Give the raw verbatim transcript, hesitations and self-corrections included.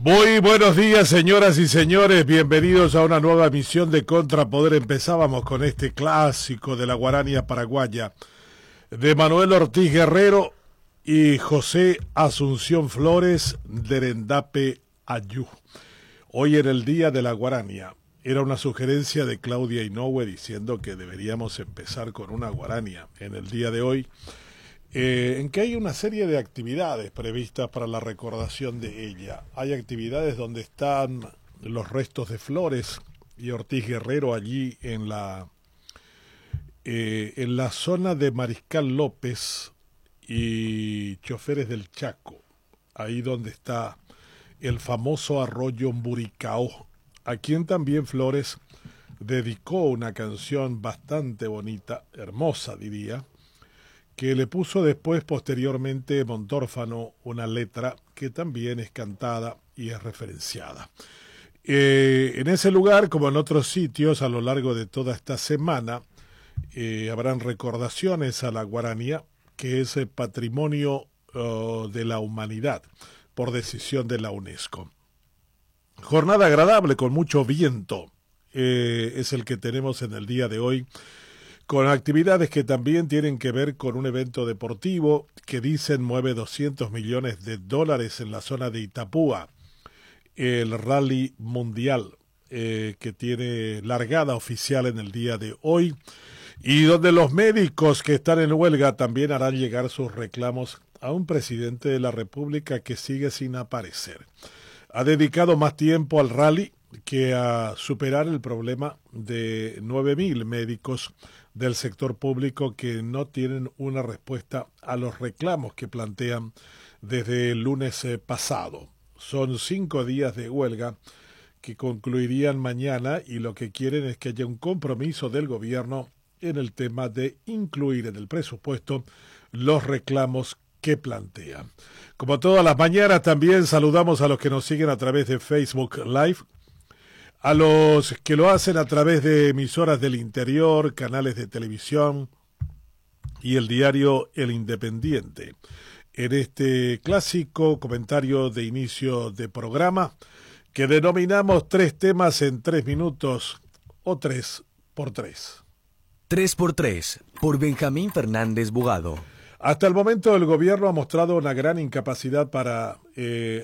Muy buenos días, señoras y señores, bienvenidos a una nueva emisión de Contrapoder. Empezábamos con este clásico de la Guarania paraguaya de Manuel Ortiz Guerrero y José Asunción Flores de Rendape Ayú. Hoy en el Día de la Guarania. Era una sugerencia de Claudia Inoue diciendo que deberíamos empezar con una guarania en el día de hoy, eh, en que hay una serie de actividades previstas para la recordación de ella. Hay actividades donde están los restos de Flores y Ortiz Guerrero allí en la, eh, en la zona de Mariscal López y Choferes del Chaco, ahí donde está el famoso arroyo Mburicao, a quien también Flores dedicó una canción bastante bonita, hermosa diría, que le puso después posteriormente Montórfano, una letra que también es cantada y es referenciada. Eh, en ese lugar, como en otros sitios, a lo largo de toda esta semana, eh, habrán recordaciones a la guaranía, que es el patrimonio uh, de la humanidad, por decisión de la UNESCO. Jornada agradable con mucho viento eh, es el que tenemos en el día de hoy, con actividades que también tienen que ver con un evento deportivo que dicen mueve doscientos millones de dólares en la zona de Itapúa, el Rally Mundial eh, que tiene largada oficial en el día de hoy y donde los médicos que están en huelga también harán llegar sus reclamos a un presidente de la República que sigue sin aparecer. Ha dedicado más tiempo al rally que a superar el problema de nueve mil médicos del sector público que no tienen una respuesta a los reclamos que plantean desde el lunes pasado. Son cinco días de huelga que concluirían mañana y lo que quieren es que haya un compromiso del gobierno en el tema de incluir en el presupuesto los reclamos que plantean. Como todas las mañanas, también saludamos a los que nos siguen a través de Facebook Live, a los que lo hacen a través de emisoras del interior, canales de televisión y el diario El Independiente. En este clásico comentario de inicio de programa que denominamos tres temas en tres minutos o tres por tres. Tres por tres, por Benjamín Fernández Bugado. Hasta el momento el gobierno ha mostrado una gran incapacidad para eh,